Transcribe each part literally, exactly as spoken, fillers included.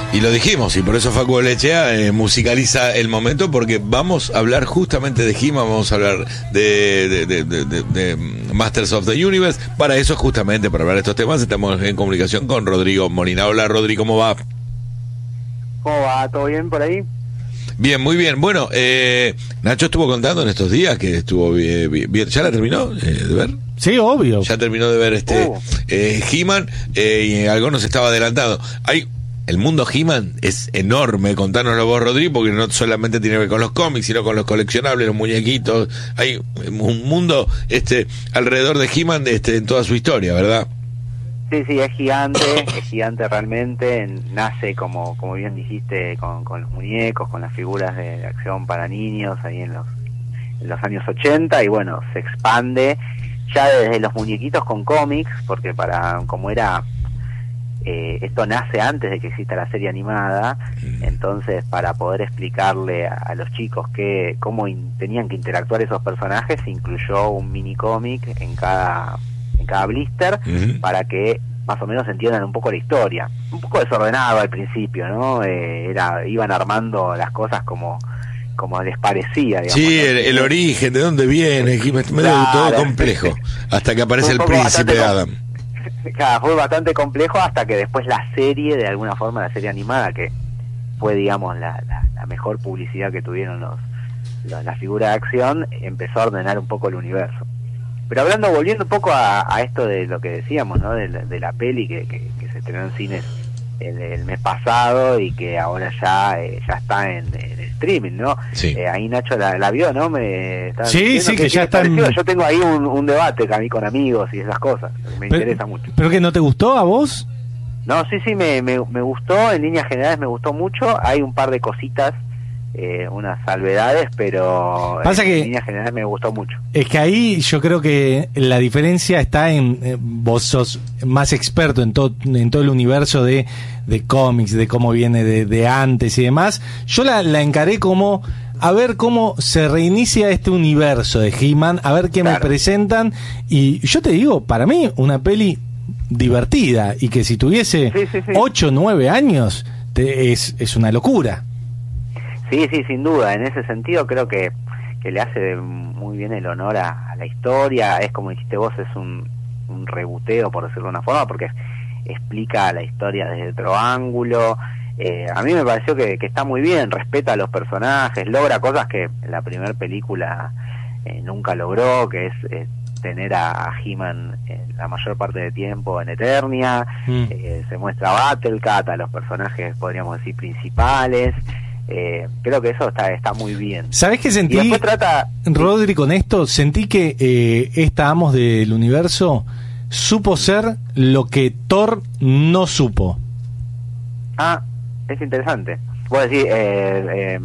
Y lo dijimos, y por eso Facu Lechea eh, musicaliza el momento, porque vamos a hablar justamente de He-Man, vamos a hablar de, de, de, de, de, de Masters of the Universe. Para eso, justamente, para hablar de estos temas, estamos en comunicación con Rodrigo Molina. Hola, Rodri, ¿cómo va? ¿Cómo va? ¿Todo bien por ahí? Bien, muy bien. Bueno, eh, Nacho estuvo contando en estos días que estuvo bien. bien. ¿Ya la terminó eh, de ver? Sí, obvio. Ya terminó de ver este Uh. eh, He-Man eh, y algo nos estaba adelantando. Hay... El mundo He-Man es enorme, contánoslo vos, Rodri, porque no solamente tiene que ver con los cómics, sino con los coleccionables, los muñequitos. Hay un mundo este alrededor de He-Man este, en toda su historia, ¿verdad? Sí, sí, es gigante, es gigante realmente. Nace, como como bien dijiste, con, con los muñecos, con las figuras de, de acción para niños, ahí en los, en los años ochenta, y bueno, se expande ya desde los muñequitos con cómics, porque para como era... Eh, esto nace antes de que exista la serie animada, entonces para poder explicarle a, a los chicos que cómo in, tenían que interactuar esos personajes, se incluyó un mini cómic en cada en cada blister, uh-huh, para que más o menos entiendan un poco la historia. Un poco desordenado al principio, ¿no? Eh, era iban armando las cosas como como les parecía, digamos. Sí, el, el origen, de dónde viene, medio claro, todo complejo, hasta que aparece el príncipe Adam. Claro, fue bastante complejo hasta que después la serie, de alguna forma, la serie animada, que fue, digamos, la, la, la mejor publicidad que tuvieron los, los la figura de acción, empezó a ordenar un poco el universo. Pero hablando, volviendo un poco a, a esto de lo que decíamos, ¿no? De la, de la peli que, que, que se estrenó en cines el, el mes pasado y que ahora ya eh, ya está en, en streaming, ¿no? Sí. Eh, ahí Nacho la, la vio, ¿no? Me sí, sí, que, que ya está en... Yo tengo ahí un, un debate con amigos y esas cosas, me pero, interesa mucho. ¿Pero que no te gustó a vos? No, sí, sí, me, me, me gustó, en líneas generales me gustó mucho. Hay un par de cositas, eh, unas salvedades, pero Pasa en que líneas generales me gustó mucho. Es que ahí yo creo que la diferencia está en, eh, vos sos más experto en todo en todo el universo de, de cómics, de cómo viene de, de antes y demás. Yo la, la encaré como a ver cómo se reinicia este universo de He-Man, a ver qué claro. me presentan, y yo te digo, para mí una peli divertida, y que si tuviese sí, sí, sí. ocho, nueve años te, es, es una locura. Sí, sí, sin duda. En ese sentido creo que, que le hace muy bien el honor a, a la historia. Es como dijiste vos, es un, un rebuteo, por decirlo de una forma, porque explica la historia desde otro ángulo. Eh, a mí me pareció que, que está muy bien, respeta a los personajes, logra cosas que en la primera película eh, nunca logró, que es eh, tener a, a He-Man en la mayor parte del tiempo en Eternia. Mm. Eh, se muestra a Battlecat, a los personajes, podríamos decir, principales. Eh, creo que eso está está muy bien. ¿Sabés qué sentí, y después trata... Rodri, con esto? Sentí que eh, esta Amos del Universo supo ser lo que Thor no supo. Ah, es interesante. Puedo decir, eh, eh,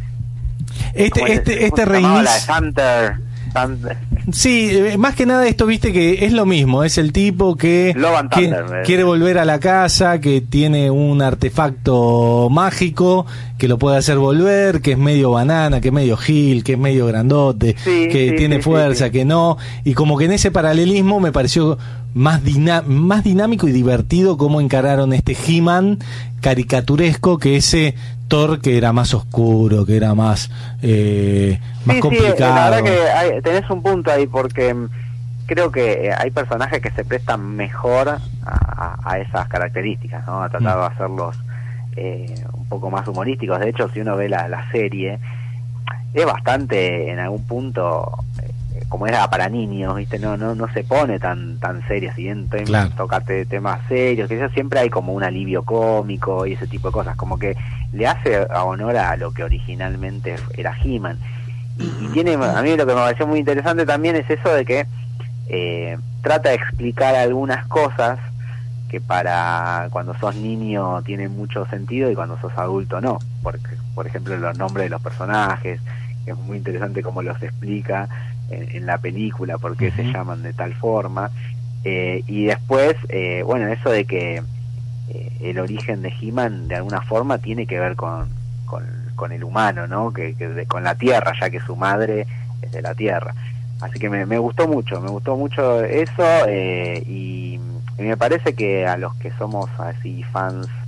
este este este reinicio. Hunter, Hunter. Sí, más que nada esto, viste, que es lo mismo, es el tipo que, que Thunder, quiere volver a la casa, que tiene un artefacto mágico que lo puede hacer volver, que es medio banana, que es medio gil, que es medio grandote, sí, que sí, tiene sí, fuerza, sí, sí. que no, y como que en ese paralelismo me pareció más, dinam- más dinámico y divertido cómo encararon este He-Man caricaturesco que ese Thor que era más oscuro, que era más eh, más sí, complicado. Sí, la verdad que hay, tenés un punto ahí, porque creo que hay personajes que se prestan mejor a, a, a esas características, ¿no? A tratar de hacerlos eh, un poco más humorísticos. De hecho, si uno ve la, la serie, es bastante, en algún punto, eh, como era para niños, ¿viste? No no no se pone tan tan seria, si bien te, claro. tocate temas serios, que eso siempre hay como un alivio cómico y ese tipo de cosas, como que le hace a honor a lo que originalmente era He-Man. Y, y tiene, a mí lo que me pareció muy interesante también es eso de que eh, trata de explicar algunas cosas que para cuando sos niño tienen mucho sentido y cuando sos adulto no. Porque, por ejemplo, los nombres de los personajes, que es muy interesante cómo los explica en, en la película, por qué uh-huh. se llaman de tal forma. Eh, y después, eh, bueno, eso de que eh, el origen de He-Man de alguna forma tiene que ver con, con, con el humano, ¿no? Que, que de, con la tierra, ya que su madre es de la tierra. Así que me, me gustó mucho, me gustó mucho eso, eh, y, y me parece que a los que somos así fans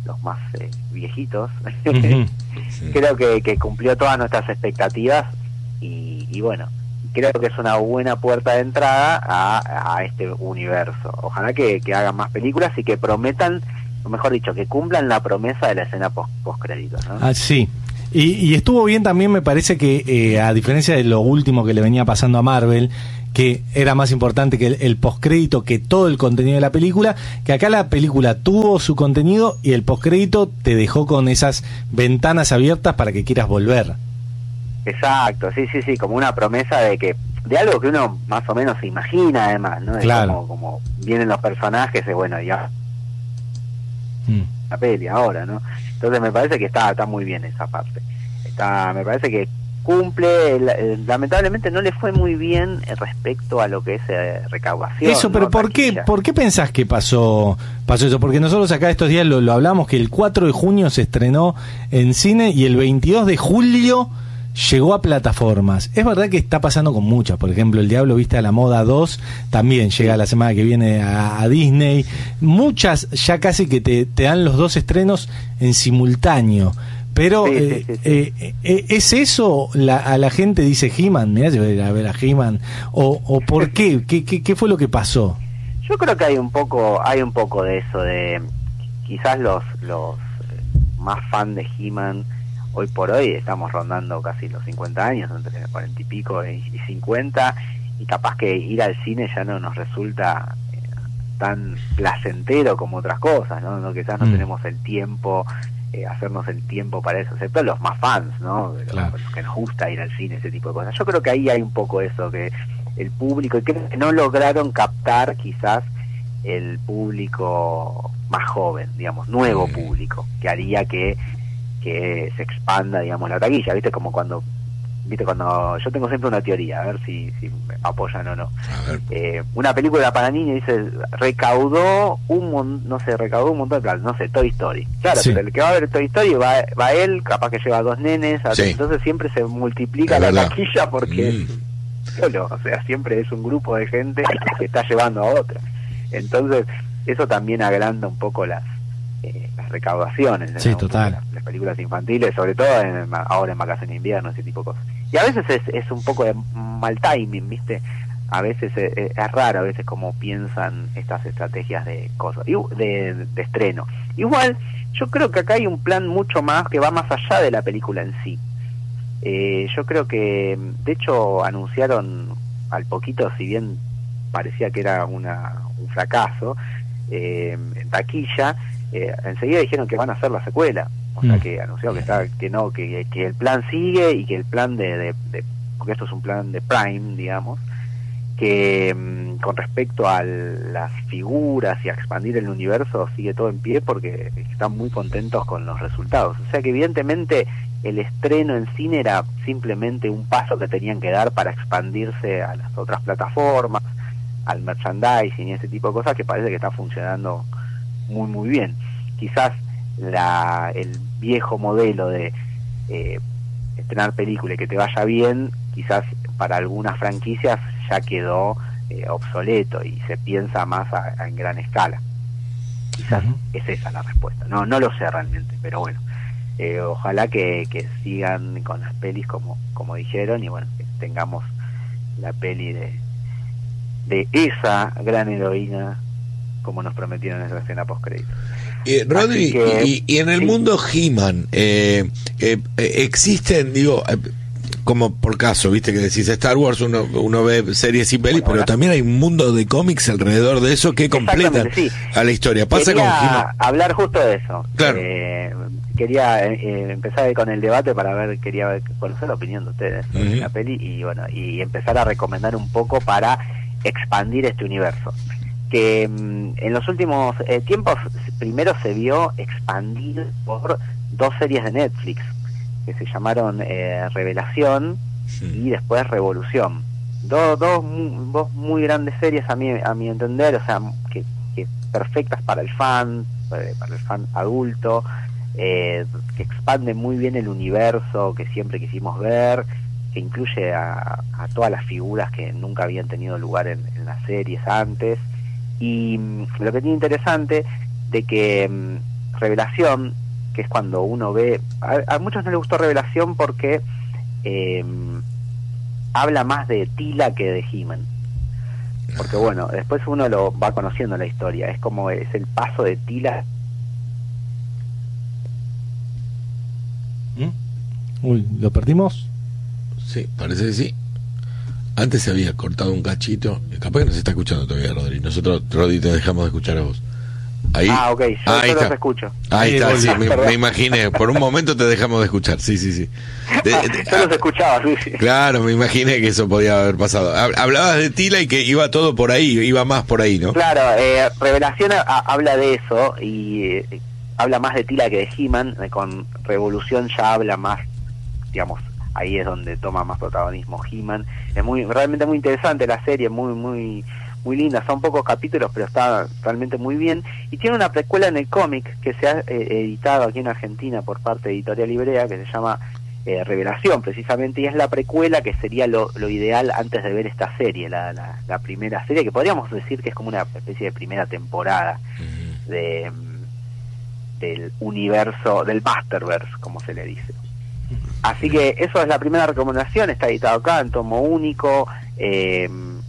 los más eh, viejitos, Uh-huh. creo que, que cumplió todas nuestras expectativas y, y bueno, creo que es una buena puerta de entrada a, a este universo. Ojalá que, que hagan más películas y que prometan, o mejor dicho, que cumplan la promesa de la escena post, post créditos, ¿no? Ah, sí. Y, y estuvo bien también, me parece que, eh, a diferencia de lo último que le venía pasando a Marvel, que era más importante que el, el postcrédito, que todo el contenido de la película, que acá la película tuvo su contenido y el postcrédito te dejó con esas ventanas abiertas para que quieras volver. Exacto, sí, sí, sí, como una promesa de que de algo que uno más o menos se imagina, además, ¿no? De Claro. como, como vienen los personajes, de bueno, ya Mm. la peli ahora, ¿no? Entonces me parece que está está muy bien esa parte. Está, me parece que cumple, el- el- lamentablemente no le fue muy bien respecto a lo que es eh, recaudación. Eso, pero ¿no? ¿por qué, Taquilla. ¿por qué pensás que pasó, pasó eso? Porque nosotros acá estos días lo, lo hablamos, que el cuatro de junio se estrenó en cine y el veintidós de julio llegó a plataformas. Es verdad que está pasando con muchas. Por ejemplo, El Diablo Viste a la Moda dos también llega la semana que viene a, a Disney. Muchas ya casi que te, te dan los dos estrenos en simultáneo. Pero, Sí, sí, eh, sí, sí. eh, eh, ¿es eso? La, a la gente dice He-Man, mirá, yo voy a ir a ver a He-Man. O, ¿O por qué? ¿Qué, qué? ¿Qué fue lo que pasó? Yo creo que hay un poco, hay un poco de eso, de quizás los los eh, más fan de He-Man hoy por hoy estamos rondando casi los cincuenta años, entre cuarenta y pico y cincuenta, y capaz que ir al cine ya no nos resulta eh, tan placentero como otras cosas, ¿no? No, quizás no Mm. tenemos el tiempo, eh, hacernos el tiempo para eso, excepto los más fans, ¿no? Los, Claro. los que nos gusta ir al cine, ese tipo de cosas. Yo creo que ahí hay un poco eso, que el público, y creo que no lograron captar quizás el público más joven, digamos, nuevo público, que haría que que se expanda, digamos, la taquilla, ¿viste? Como cuando, ¿viste? Cuando yo tengo siempre una teoría, a ver si, si me apoyan o no. A ver. Eh, una película para niños, dice, recaudó un mon, no sé, recaudó un montón de plata, no sé, Toy Story. Claro, Sí. pero el que va a ver Toy Story va, va él, capaz que lleva dos nenes, a- Sí. entonces siempre se multiplica Es la verdad. taquilla porque Mm. es solo, o sea, siempre es un grupo de gente que está llevando a otra. Entonces, eso también agranda un poco las eh, las recaudaciones, ¿no? Sí, Un poco total. Las, las películas infantiles, sobre todo en, ahora en vacaciones de invierno, ese tipo de cosas. Y a veces es, es un poco de mal timing, ¿viste? A veces es, es raro, a veces como piensan estas estrategias de cosas, y- de, de estreno. Igual, yo creo que acá hay un plan mucho más que va más allá de la película en sí. Eh, yo creo que, de hecho, anunciaron al poquito, si bien parecía que era una, un fracaso, eh, en taquilla, eh, enseguida dijeron que van a hacer la secuela. O sea, Mm. que anunciaron que está, que no, que, que el plan sigue y que el plan de, de, de- porque esto es un plan de Prime, digamos, que mm, con respecto a las figuras y a expandir el universo sigue todo en pie porque están muy contentos con los resultados. O sea que evidentemente el estreno en cine era simplemente un paso que tenían que dar para expandirse a las otras plataformas, al merchandising y ese tipo de cosas, que parece que está funcionando muy muy bien. Quizás la, el viejo modelo de eh, estrenar película y que te vaya bien, quizás para algunas franquicias ya quedó eh, obsoleto y se piensa más a, a en gran escala. Quizás Ujú. es esa la respuesta. No no lo sé realmente, pero bueno. Eh, ojalá que, que sigan con las pelis como como dijeron y bueno, que tengamos la peli de de esa gran heroína como nos prometieron en esa escena post-crédito. Eh, Rodri, Así que, y, y en el sí. mundo He-Man, eh, eh, eh, existen, digo, eh, como por caso, viste que decís Star Wars, uno, uno ve series y pelis, Bueno, pero ahora- también hay un mundo de cómics alrededor de eso que completan Exactamente, sí. a la historia. Pasa Quería con He-Man. hablar justo de eso. Claro. Eh, quería eh, empezar con el debate para ver, quería ver- conocer la opinión de ustedes sobre Ujú. la peli y bueno, y empezar a recomendar un poco para expandir este universo. Que mm, en los últimos eh, tiempos primero se vio expandir por dos series de Netflix que se llamaron eh, Revelación y después Revolución. Dos, dos, mu- dos muy grandes series a mi, a mi entender, o sea, que, que perfectas para el fan, para para el fan adulto, eh, que expanden muy bien el universo que siempre quisimos ver, que incluye a, a todas las figuras que nunca habían tenido lugar en, en las series antes. Y mm, lo que tiene interesante de que mm, Revelación, que es cuando uno ve, a, a muchos no les gustó Revelación porque eh, habla más de Teela que de He-Man, porque bueno, después uno lo va conociendo la historia, es como es el paso de Teela. ¿Mm? Uy, ¿lo perdimos? Sí, parece que sí. Antes se había cortado un cachito, capaz que nos está escuchando todavía Rodri, nosotros Rodri te dejamos de escuchar a vos. Ahí, Ah, ok, yo, ahí yo está. los escucho. Ahí Ahí está, volví. sí, me, Perdón. me imaginé, por un momento te dejamos de escuchar, sí, sí, sí. De- de- Yo los escuchaba, sí, sí. Claro, me imaginé que eso podía haber pasado. Hab- Hablabas de Teela y que iba todo por ahí, iba más por ahí, ¿no? Claro, eh, Revelación a- a- habla de eso y eh, habla más de Teela que de He-Man, eh, con Revolución ya habla más, digamos, ahí es donde toma más protagonismo He-Man. Es muy, realmente muy interesante la serie, muy, muy, muy linda, son pocos capítulos, pero está realmente muy bien, y tiene una precuela en el cómic que se ha eh, editado aquí en Argentina por parte de Editorial Ibrea, que se llama eh, Revelación, precisamente, y es la precuela que sería lo, lo ideal antes de ver esta serie, la, la, la primera serie, que podríamos decir que es como una especie de primera temporada de del universo, del Masterverse, como se le dice. Así que eso es la primera recomendación, está editado acá en tomo único, eh,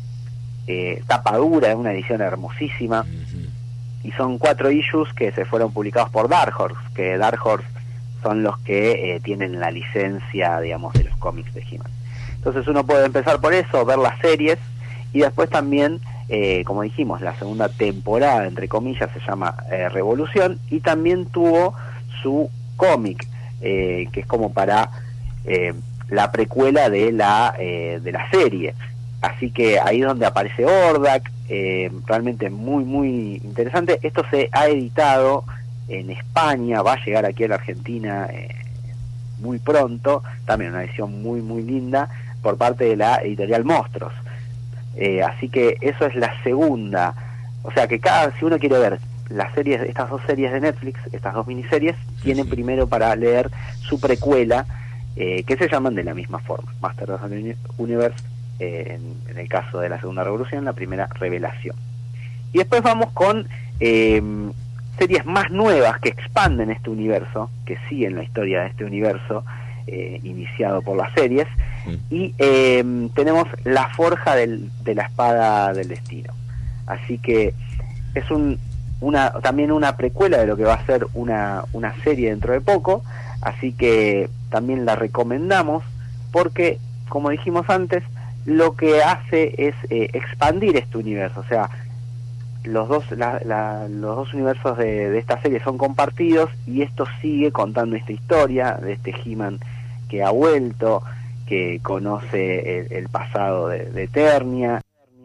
eh, tapa dura, es una edición hermosísima, y son cuatro issues que se fueron publicados por Dark Horse, que Dark Horse son los que eh, tienen la licencia, digamos, de los cómics de He-Man. Entonces uno puede empezar por eso, ver las series, y después también, eh, como dijimos, la segunda temporada, entre comillas, se llama eh, Revolución, y también tuvo su cómic, eh, que es como para eh, la precuela de la eh, de la serie. Así que ahí es donde aparece Hordak, eh, realmente muy, muy interesante. Esto se ha editado en España, va a llegar aquí a la Argentina eh, muy pronto, también una edición muy, muy linda, por parte de la editorial Monstruos. Eh, así que eso es la segunda. O sea que cada, si uno quiere ver las series, estas dos series de Netflix, estas dos miniseries, tienen primero para leer su precuela, eh, que se llaman de la misma forma, Master of the Universe, eh, en, en el caso de la segunda Revolución, la primera Revelación. Y después vamos con eh, series más nuevas que expanden este universo, que siguen la historia de este universo, eh, iniciado por las series, y eh, tenemos La Forja del, de la Espada del Destino. Así que es un una también una precuela de lo que va a ser una, una serie dentro de poco, así que también la recomendamos porque, como dijimos antes, lo que hace es eh, expandir este universo. O sea, los dos la, la, los dos universos de, de esta serie son compartidos, y esto sigue contando esta historia de este He-Man que ha vuelto, que conoce el, el pasado de, de Eternia,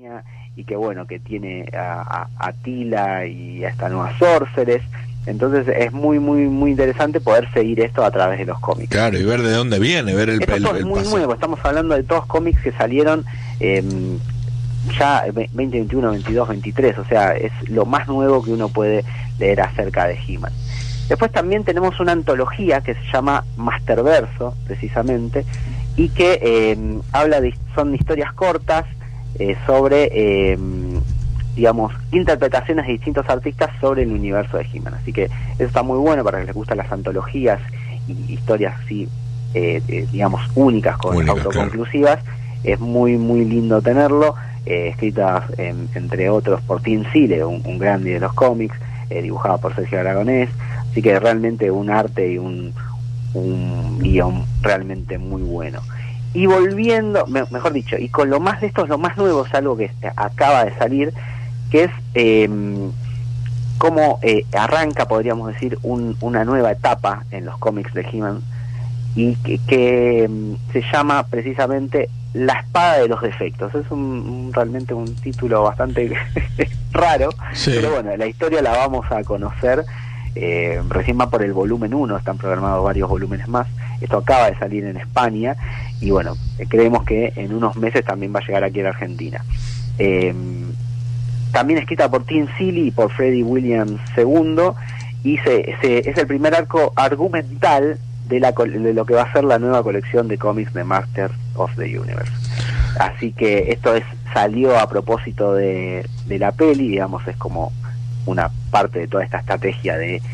y que bueno, que tiene a, a, a Teela y a esta nueva Sorceress. Entonces es muy, muy, muy interesante poder seguir esto a través de los cómics. Claro, y ver de dónde viene, ver el, Esto el, todo el es muy pasado. nuevo, estamos hablando de todos cómics que salieron eh, ya veinte veintiuno, veintidós, veintitrés, o sea, es lo más nuevo que uno puede leer acerca de He-Man. Después también tenemos una antología que se llama Masterverso, precisamente, y que eh, habla de, son historias cortas eh, sobre, eh, digamos, interpretaciones de distintos artistas sobre el universo de He-Man. Así que eso está muy bueno para que les gustan las antologías y historias así, eh, eh, digamos, únicas, con Únicas, autoconclusivas. Claro. Es muy, muy lindo tenerlo, eh, escritas eh, entre otros por Tim Seeley, un, un grande de los cómics, eh, dibujada por Sergio Aragonés. Así que realmente un arte y un, un guión realmente muy bueno. Y volviendo, me, mejor dicho, y con lo más de esto, lo más nuevo es algo que acaba de salir, que es eh, cómo eh, arranca, podríamos decir, un, una nueva etapa en los cómics de He-Man, y que, que um, se llama precisamente La Espada de los Defectos. Es un, un realmente un título bastante raro, sí. Pero bueno, la historia la vamos a conocer. Eh, recién va por el volumen uno, están programados varios volúmenes más. Esto acaba de salir en España y bueno, eh, creemos que en unos meses también va a llegar aquí a la Argentina. Eh, también escrita por Tim Seeley y por Freddie Williams segundo, y se, se, es el primer arco argumental de, la, de lo que va a ser la nueva colección de cómics de Masters of the Universe. Así que esto es salió a propósito de, de la peli, digamos, es como una parte de toda esta estrategia de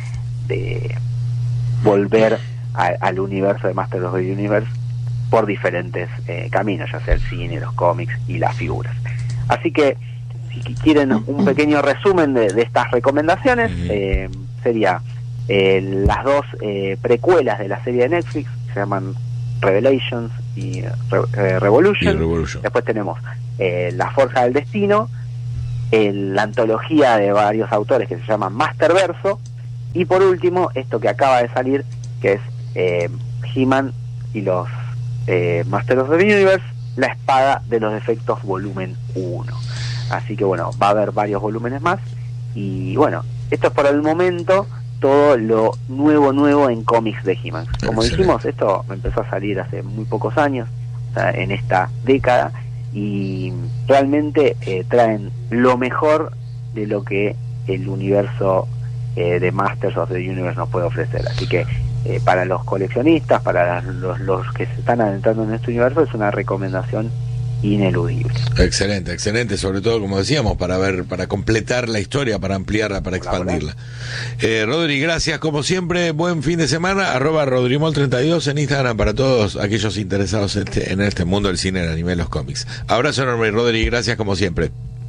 de volver a, al universo de Masters of the Universe por diferentes eh, caminos, ya sea el cine, los cómics y las figuras. Así que si quieren un pequeño resumen de, de estas recomendaciones, eh, sería eh, las dos eh, precuelas de la serie de Netflix, que se llaman Revelations y Re, eh, Revolution. Y Revolution. Después tenemos eh, La Forja del Destino, el, la antología de varios autores que se llama Masterverso, y por último esto que acaba de salir, que es eh, He-Man y los eh, Masters of the Universe, La Espada de los Defectos volumen uno. Así que bueno, va a haber varios volúmenes más, y bueno, esto es por el momento todo lo nuevo nuevo en cómics de He-Man. Como Excelente. dijimos, esto empezó a salir hace muy pocos años, o sea, en esta década, y realmente eh, traen lo mejor de lo que el universo eh, de Masters of the Universe nos puede ofrecer. Así que eh, para los coleccionistas, para los, los que se están adentrando en este universo, es una recomendación ineludible. Excelente, excelente, sobre todo como decíamos, para ver, para completar la historia, para ampliarla, para expandirla. Eh, Rodri, gracias como siempre, buen fin de semana, arroba Rodrimol treinta y dos en Instagram para todos aquellos interesados en este, en este mundo del cine, el anime y los cómics. Abrazo enorme, Rodri, gracias como siempre.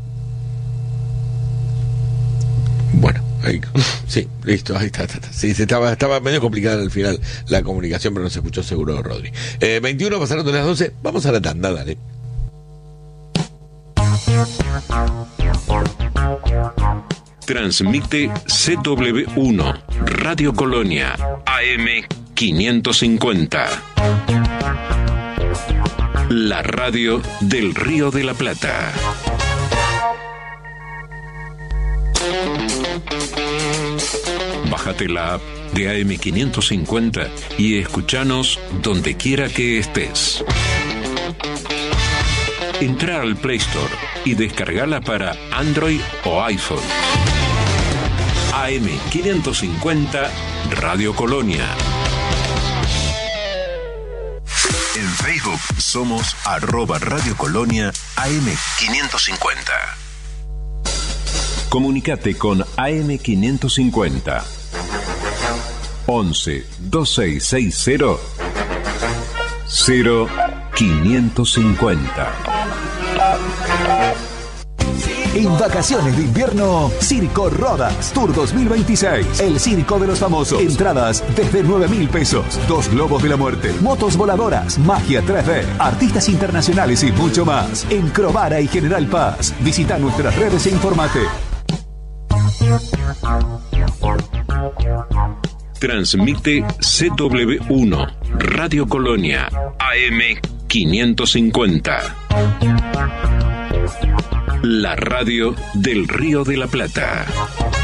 Bueno, ahí, sí, listo, ahí está, está, está. Sí, se estaba, estaba medio complicada al final la comunicación, pero no se escuchó seguro, Rodri. Eh, veintiuno pasaron de las doce, vamos a la tanda, dale. Transmite C W uno, Radio Colonia, A M quinientos cincuenta. La radio del Río de la Plata. Bájate la app de A M quinientos cincuenta y escuchanos donde quiera que estés. Entra al Play Store y descargala para Android o iPhone. A M quinientos cincuenta Radio Colonia. En Facebook somos arroba Radio Colonia A M quinientos cincuenta. Comunicate con A M quinientos cincuenta. once veintiséis sesenta cero quinientos cincuenta. En vacaciones de invierno, Circo Rodas Tour dos mil veintiséis. El circo de los famosos. Entradas desde nueve mil pesos. Dos globos de la muerte. Motos voladoras. Magia tres D. Artistas internacionales y mucho más. En Crovara y General Paz. Visita nuestras redes e informate. Transmite C W uno, Radio Colonia, A M quinientos cincuenta. La radio del Río de la Plata.